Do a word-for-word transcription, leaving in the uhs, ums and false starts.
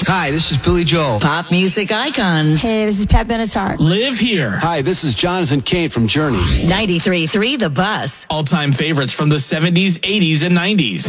Hi, this is Billy Joel. Pop music icons. Hey, this is Pat Benatar. Live here. Hi, this is Jonathan Cain from Journey. ninety-three point three The Bus. All-time favorites from the seventies, eighties, and nineties.